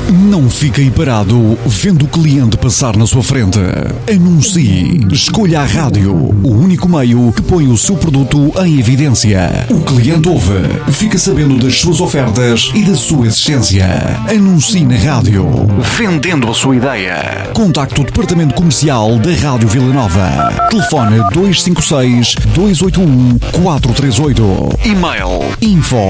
Não fique aí parado vendo o cliente passar na sua frente. Anuncie. Escolha a rádio, o único meio que põe o seu produto em evidência. O cliente ouve, fica sabendo das suas ofertas e da sua existência. Anuncie na rádio, vendendo a sua ideia. Contacte o departamento comercial da Rádio Vila Nova. Telefone 256 281 438. E-mail info